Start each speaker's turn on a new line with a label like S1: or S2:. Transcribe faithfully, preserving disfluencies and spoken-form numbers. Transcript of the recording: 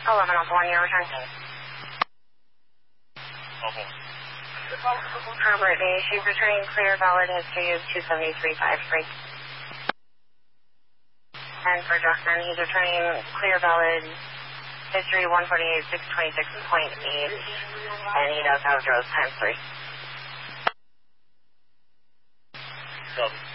S1: eleven Alpha one, your return.
S2: Alpha.
S1: For Brittany, she's returning clear, valid history of two seventy-three five three. And for Justin, he's returning clear, valid history one forty-eight six twenty-six point eight. And he does have Joe's times three.
S2: Copy.